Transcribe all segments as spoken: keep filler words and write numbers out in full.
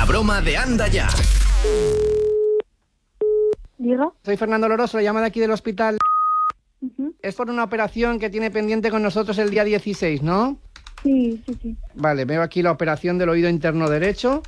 broma de Anda Ya. ¿Digo? Soy Fernando Loroso, le llamo de aquí del hospital. Uh-huh. Es por una operación que tiene pendiente con nosotros el día dieciséis, ¿no? Sí, sí, sí. Vale, veo aquí la operación del oído interno derecho.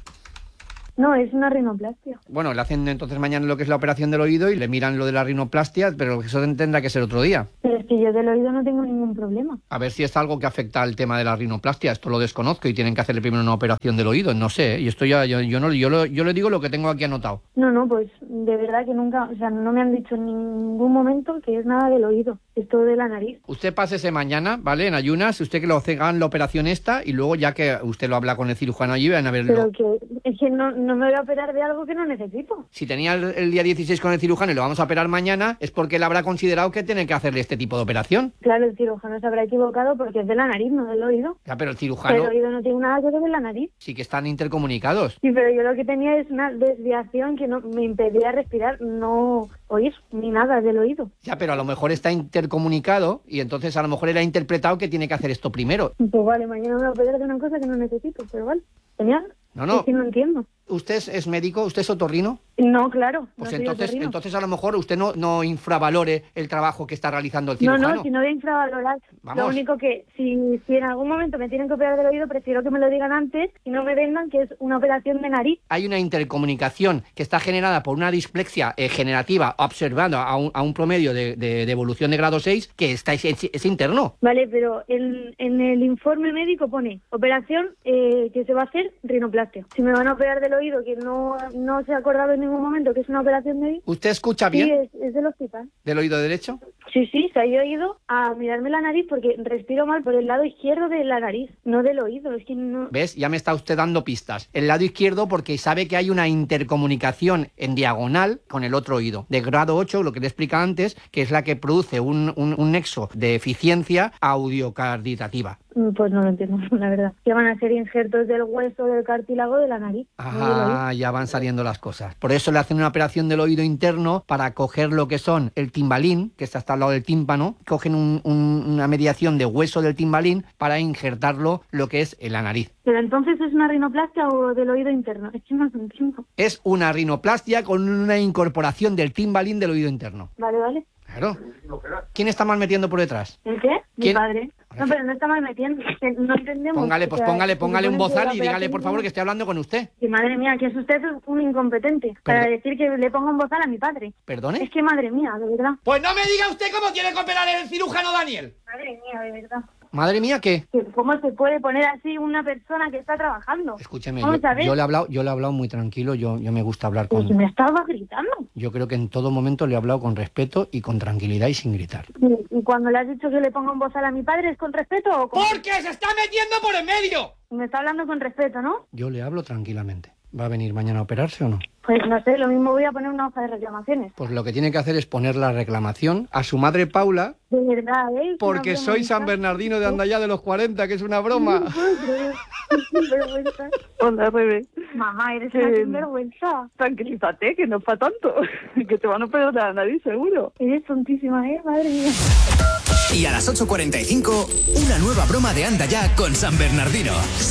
No, es una rinoplastia. Bueno, le hacen entonces mañana lo que es la operación del oído y le miran lo de la rinoplastia, pero eso tendrá que ser otro día. Pero es que yo del oído no tengo ningún problema. A ver si es algo que afecta al tema de la rinoplastia. Esto lo desconozco y tienen que hacerle primero una operación del oído. No sé, y esto ya yo, yo no yo, lo, yo le digo lo que tengo aquí anotado. No, no, pues de verdad que nunca, o sea, no me han dicho en ningún momento que es nada del oído. Es todo de la nariz. Usted pásese mañana, ¿vale? En ayunas, usted que lo hagan la operación esta y luego ya que usted lo habla con el cirujano allí, van a verlo. Pero que es que no, no me voy a operar de algo que no necesito. Si tenía el, el día dieciséis con el cirujano y lo vamos a operar mañana, es porque él habrá considerado que tiene que hacerle este tipo de operación. Claro, el cirujano se habrá equivocado porque es de la nariz, no del oído. Ya, pero el cirujano... Pero el oído no tiene nada que ver con la nariz. Sí que están intercomunicados. Sí, pero yo lo que tenía es una desviación que no me impedía respirar, no oír ni nada del oído. Ya, pero a lo mejor está intercomunicado y entonces a lo mejor él ha interpretado que tiene que hacer esto primero. Pues vale, mañana me voy a operar de una cosa que no necesito, pero vale, genial. No, no. Es que no entiendo. ¿Usted es, es médico? ¿Usted es otorrino? No, claro. Pues no soy entonces, otorrino. entonces a lo mejor usted no, no infravalore el trabajo que está realizando el No, cirujano. no, si no voy a infravalorar. Vamos. Lo único que, si, si en algún momento me tienen que operar del oído, prefiero que me lo digan antes y no me vendan que es una operación de nariz. Hay una intercomunicación que está generada por una displexia eh, generativa observada a un, a un promedio de, de, de evolución de grado seis que está, es, es interno. Vale, pero en, en el informe médico pone operación eh, que se va a hacer rinoplastia. Si me van a operar del oído, que no, no se ha acordado en ningún momento que es una operación de oído. ¿Usted escucha bien? Sí, es, es del hospital. ¿Del oído derecho? Sí, sí, se ha ido a mirarme la nariz porque respiro mal por el lado izquierdo de la nariz, no del oído. Es que no... ¿Ves? Ya me está usted dando pistas. El lado izquierdo porque sabe que hay una intercomunicación en diagonal con el otro oído. De grado ocho, lo que le explica antes, que es la que produce un, un, un nexo de eficiencia audiocarditativa. Pues no lo entiendo, la verdad. Que van a ser injertos del hueso del cartílago de la nariz. Ah, ya van saliendo las cosas. Por eso le hacen una operación del oído interno para coger lo que son el timbalín, que está hasta al lado del tímpano, cogen un, un, una mediación de hueso del timbalín para injertarlo lo que es en la nariz. Pero entonces es una rinoplastia o del oído interno. Es que no lo entiendo. Es una rinoplastia con una incorporación del timbalín del oído interno. Vale, vale. Claro. ¿Quién está mal metiendo por detrás? ¿El qué? Mi ¿Quién? padre. No, pero no está mal metiendo. Es que no entendemos. Póngale, pues O sea, póngale, se póngale un supone que bozal la y dígale, operación por favor, que estoy hablando con usted. Que madre mía, que es usted un incompetente. Para Perdón. decir que le ponga un bozal a mi padre. ¿Perdone? Es que madre mía, de verdad. Pues no me diga usted cómo tiene que operar el cirujano Daniel. Madre mía, de verdad. Madre mía, ¿qué? Que ¿Cómo se puede poner así una persona que está trabajando? Escúcheme, Vamos yo, a ver. yo le he hablado, yo le he hablado muy tranquilo, yo, yo me gusta hablar Pero con... si me estaba gritando. Yo creo que en todo momento le he hablado con respeto y con tranquilidad y sin gritar. Y, y cuando le has dicho que le ponga un bozal a mi padre, ¿es con respeto o con...? ¡Porque se está metiendo por en medio! Me está hablando con respeto, ¿no? Yo le hablo tranquilamente. ¿Va a venir mañana a operarse o no? Pues no sé, lo mismo voy a poner una hoja de reclamaciones. Pues lo que tiene que hacer es poner la reclamación a su madre Paula, De verdad, ¿eh? porque Una soy San vergüenza. Bernardino de Andaya de los cuarenta, que es una broma. No puedo creer. Qué vergüenza. Hola, Rebe. Mamá, eres una Eh, sinvergüenza. Tranquilízate, que no es para tanto. Que te van a operar la nariz, seguro. Eres tontísima, ¿eh? Madre mía. Y a las ocho cuarenta y cinco, una nueva broma de Anda Ya con San Bernardino.